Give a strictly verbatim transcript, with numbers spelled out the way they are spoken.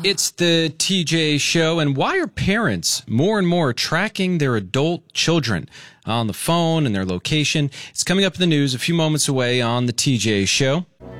It's the T J Show, and why are parents more and more tracking their adult children on the phone and their location? It's coming up in the news a few moments away on the T J Show.